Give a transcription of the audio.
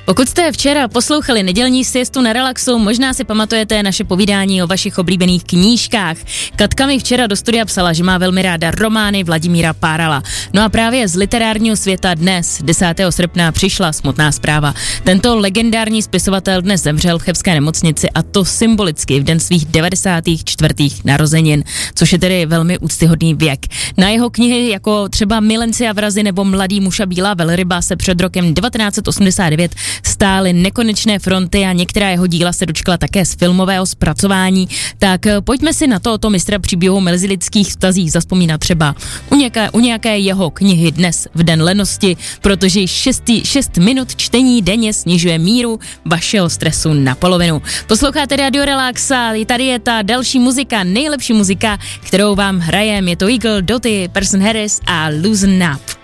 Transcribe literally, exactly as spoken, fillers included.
Pokud jste včera poslouchali nedělní siestu na relaxu, možná si pamatujete naše povídání o vašich oblíbených knížkách. Katka mi včera do studia psala, že má velmi ráda romány Vladimíra Párala. No a právě z literárního světa dnes, desátého srpna, přišla smutná zpráva. Tento legendární spisovatel dnes zemřel v chebské nemocnici, a to symbolicky v den svých devadesátých čtvrtých narozenin, což je tedy velmi úctyhodný věk. Na jeho knihy jako třeba Milenci a vrazi nebo Mladý muž a bílá velryba se před rokem devatenáct set osmdesát devět stály nekonečné fronty a některá jeho díla se dočkala také z filmového zpracování. Tak pojďme si na to, to mistra příběhu mezilidských vztazích zavzpomínat třeba u nějaké, u nějaké jeho knihy dnes v den lenosti, protože šestý, šest minut čtení denně snižuje míru vašeho stresu na polovinu. Posloucháte Radio Relax a tady je ta další muzika, nejlepší muzika, kterou vám hrajem. Je to Eagle, Dottie, Person Harris a Loosen Up.